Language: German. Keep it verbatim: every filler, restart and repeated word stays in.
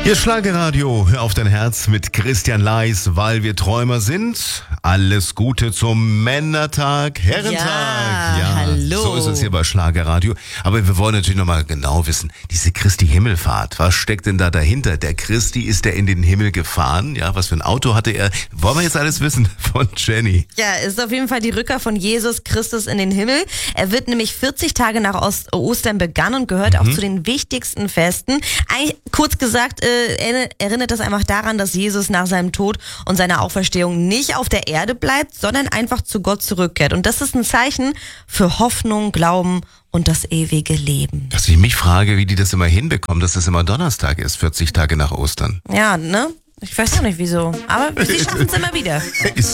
Ihr Schlagerradio, hör auf dein Herz mit Christian Leis, weil wir Träumer sind. Alles Gute zum Männertag, Herrentag. Ja, hallo. So ist es hier bei Schlagerradio. Aber wir wollen natürlich nochmal genau wissen, diese Christi-Himmelfahrt, was steckt denn da dahinter? Der Christi, ist der in den Himmel gefahren? Ja, was für ein Auto hatte er? Wollen wir jetzt alles wissen von Jenny? Ja, ist auf jeden Fall die Rückkehr von Jesus Christus in den Himmel. Er wird nämlich vierzig Tage nach Ost- Ostern begangen und gehört Mhm. auch zu den wichtigsten Festen. Eigentlich, kurz gesagt, äh, erinnert das einfach daran, dass Jesus nach seinem Tod und seiner Auferstehung nicht auf der Erde bleibt, sondern einfach zu Gott zurückkehrt. Und das ist ein Zeichen für Hoffnung, Glauben und das ewige Leben. Dass ich mich frage, wie die das immer hinbekommen, dass das immer Donnerstag ist, vierzig Tage nach Ostern. Ja, ne? Ich weiß auch nicht wieso. Aber sie schaffen es immer wieder. Ist